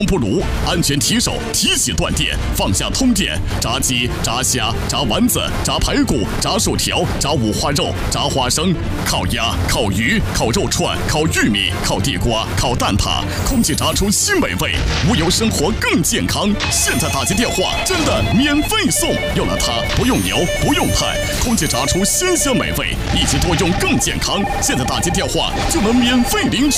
不炉安全提手，提起断电，放下通电。炸鸡、炸虾、炸丸子、炸排骨、炸薯条、炸五花肉、炸花生、烤鸭、烤鱼、烤肉串、烤玉米、烤地瓜、烤蛋挞，空气炸出新美味，无油生活更健康。现在打进电话真的免费送，有了它不用油不用派，空气炸出鲜香美味，一机多用更健康。现在打进电话就能免费领取。